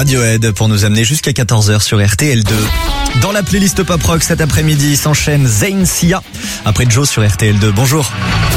Radiohead pour nous amener jusqu'à 14h sur RTL2. Dans la playlist Pop Rock cet après-midi s'enchaîne Zayn Sia après Joe sur RTL2. Bonjour.